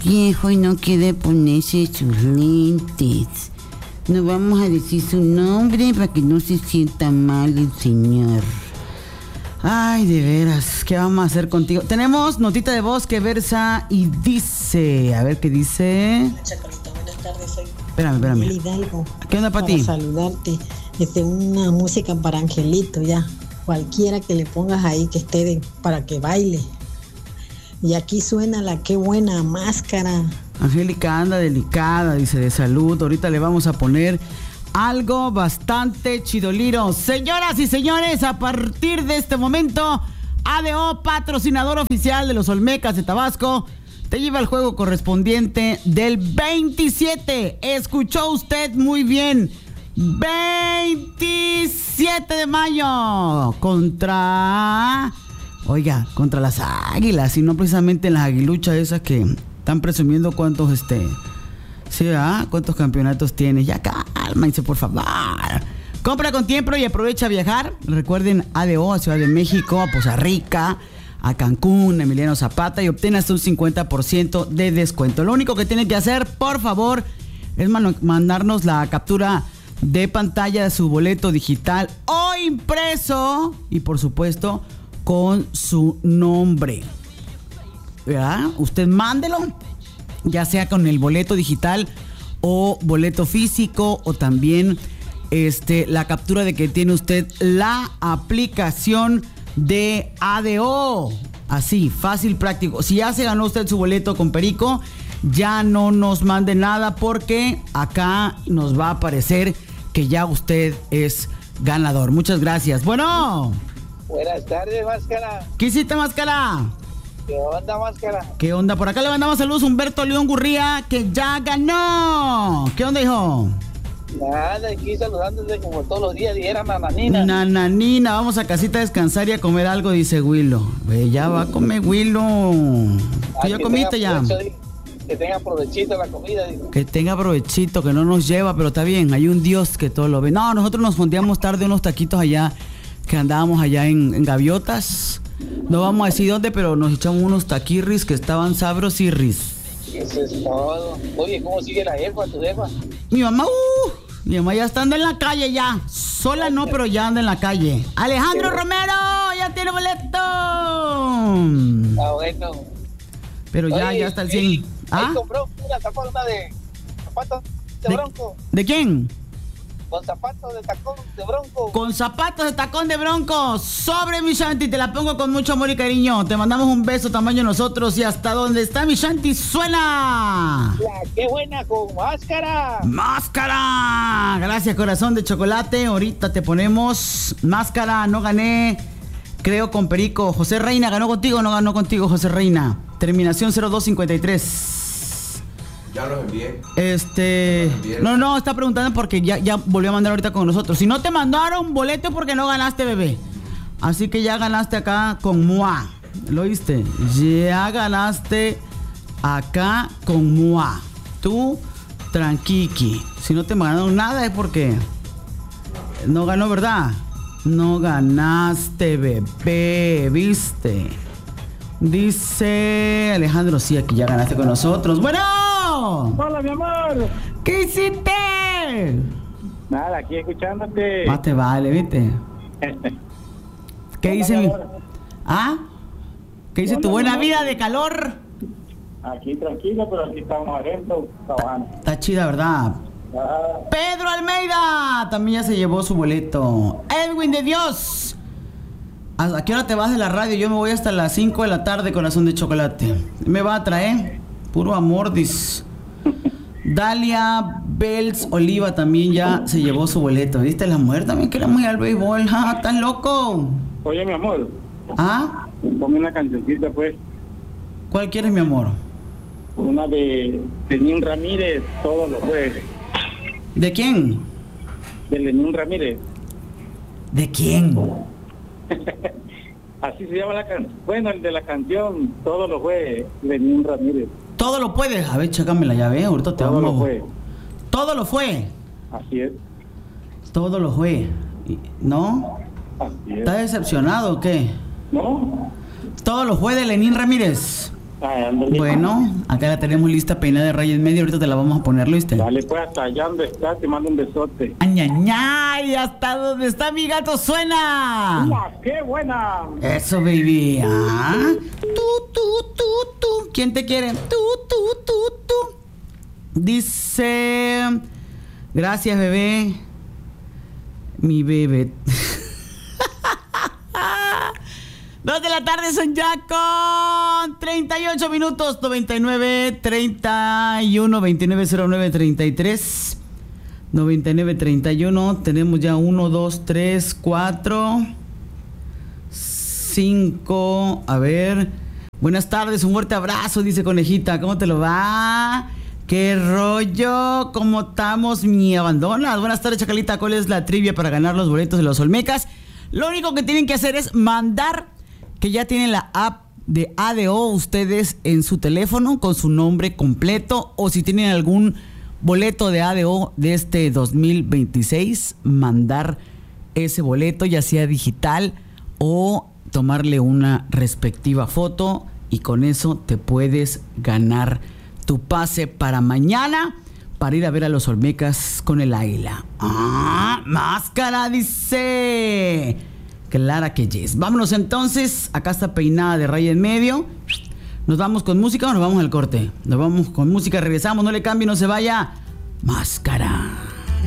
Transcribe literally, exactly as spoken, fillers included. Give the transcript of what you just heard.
viejo y no quiere ponerse sus lentes. No vamos a decir su nombre para que no se sienta mal el señor. Ay, de veras, ¿qué vamos a hacer contigo? Tenemos notita de voz que versa y dice, a ver qué dice. Chacolito, buenas tardes, soy Espérame, espérame. Hidalgo. ¿Qué onda para Para ti? saludarte. Este, una música para Angelito, ya. Cualquiera que le pongas ahí que esté de, para que baile. Y aquí suena la qué buena máscara. Angélica anda delicada, dice, de salud. Ahorita le vamos a poner algo bastante chidoliro. Señoras y señores, a partir de este momento, A D O, patrocinador oficial de los Olmecas de Tabasco, te lleva el juego correspondiente del veintisiete. Escuchó usted muy bien. veintisiete de mayo contra... Oiga, contra las Águilas, y no precisamente las aguiluchas esas que están presumiendo cuántos, este... Sí, ¿ah? ¿Cuántos campeonatos tiene? Ya cálmense, por favor. Compra con tiempo y aprovecha a viajar. Recuerden, A D O a Ciudad de México, a Poza Rica, a Cancún, Emiliano Zapata, y obtén hasta un cincuenta por ciento de descuento. Lo único que tienen que hacer, por favor, es man- mandarnos la captura de pantalla de su boleto digital o impreso, y por supuesto con su nombre, ¿verdad? Usted mándelo, ya sea con el boleto digital o boleto físico, o también este, la captura de que tiene usted la aplicación de A D O. Así, fácil, práctico. Si ya se ganó usted su boleto con Perico, ya no nos mande nada, porque acá nos va a aparecer que ya usted es ganador. Muchas gracias. Bueno. Buenas tardes, Máscara. ¿Qué hiciste, Máscara? ¿Qué onda, Máscara? ¿Qué onda? Por acá le mandamos saludos a Humberto León Gurría, que ya ganó. ¿Qué onda, hijo? Nada, aquí saludándote como todos los días, dijera nananina. Nananina, vamos a casita a descansar y a comer algo, dice Willo. Ve, ya va a comer Willo. ¿Tú ya comiste ya? Provecho, que tenga provechito la comida, digo. Que tenga provechito, que no nos lleva, pero está bien, hay un Dios que todo lo ve. No, nosotros nos fondeamos tarde unos taquitos allá, que andábamos allá en, en Gaviotas. No vamos a decir dónde, pero nos echamos unos taquirris que estaban sabrosirris. Eso es todo. Oye, ¿cómo sigue la jefa, tu jefa? Mi mamá, uh, mi mamá ya está andando en la calle ya. Sola no, pero ya anda en la calle. Alejandro Romero, ya tiene boleto. Ah, bueno. Pero ya, Oye, ya está el cien. Ahí ¿Ah? compró una zapata de zapatos de, ¿De, bronco. ¿De quién? Con zapatos de tacón de bronco. Con zapatos de tacón de bronco. Sobre, mi Shanti, te la pongo con mucho amor y cariño. Te mandamos un beso tamaño nosotros, y hasta donde está mi Shanti suena. La qué buena con máscara. ¡Máscara! Gracias, corazón de chocolate. Ahorita te ponemos máscara. No gané, creo, con Perico. José Reina, ¿ganó contigo o no ganó contigo, José Reina? Terminación cero dos cincuenta y tres. Ya los envié. Este... No, no, está preguntando porque ya, ya volvió a mandar ahorita con nosotros. Si no te mandaron boleto porque no ganaste, bebé. Así que ya ganaste acá con Mua. ¿Lo oíste? Ya ganaste acá con Mua. Tú, tranquiqui. Si no te mandaron nada es porque no ganó, ¿verdad? No ganaste, bebé, ¿viste? Dice Alejandro, sí, aquí ya ganaste con nosotros. ¡Bueno! Hola, mi amor. ¿Qué hiciste? Nada, aquí escuchándote. Más te vale, ¿viste? ¿Qué dice mi... ¿Ah? ¿Qué dice tu buena vida de calor? Aquí tranquilo, pero aquí estamos adentro trabajando. Está chida, ¿verdad? Ah, Pedro Almeida también ya se llevó su boleto. Edwin de Dios, ¿a qué hora te vas de la radio? Yo me voy hasta las cinco de la tarde, corazón de chocolate. Me va a traer puro amor, dis. Dalia Bells Oliva también ya se llevó su boleto. ¿Viste? La mujer también que era muy al béisbol. ¡Ja! ¿Estás loco? oye, mi amor, ¿Ah? ponme una cancioncita, pues. ¿Cuál quieres, mi amor? Una de Lenín Ramírez, todos los jueves. ¿De quién? De Lenín Ramírez. ¿De quién? Así se llama la canción. Bueno, el de la canción, todos los jueves, Lenín Ramírez. Todo lo puedes. A ver, chécamela, ya ve. Ahorita te Todo vamos. lo fue. Todo lo fue. Así es. Todo lo fue. Y- ¿No? Así es. ¿Estás decepcionado o qué? ¿No? Todo lo fue de Lenín Ramírez. Ay, ándale. Bueno, acá la tenemos lista, peinada de raya en medio. Ahorita te la vamos a poner, ¿lo viste? Dale, pues, hasta allá donde estás, te mando un besote. ¡Añañay! ¿Hasta donde está mi gato suena? ¡Mira, qué buena! Eso, baby. ¿Ah? Tú, tú, tú, tú. ¿Quién te quiere? Tú, tú, tú, tú. Dice... Gracias, bebé. Mi bebé. Dos de la tarde son ya con treinta y ocho minutos. noventa y nueve, treinta y uno, veintinueve, cero nueve, treinta y tres. noventa y nueve, treinta y uno. Tenemos ya uno, dos, tres, cuatro, cinco. A ver. Buenas tardes, un fuerte abrazo, dice Conejita. ¿Cómo te lo va? ¿Qué rollo? ¿Cómo estamos? Mi abandonas. Buenas tardes, Chacalita. ¿Cuál es la trivia para ganar los boletos de los Olmecas? Lo único que tienen que hacer es mandar que ya tienen la app de A D O ustedes en su teléfono con su nombre completo, o si tienen algún boleto de A D O de este dos mil veintiséis, mandar ese boleto, ya sea digital o tomarle una respectiva foto, y con eso te puedes ganar tu pase para mañana para ir a ver a los Olmecas con el Águila. Ah, máscara, dice Clara que yes. Vámonos entonces. Acá está peinada de raya en medio. ¿Nos vamos con música o nos vamos al corte? Nos vamos con música, regresamos. No le cambie, no se vaya. Máscara.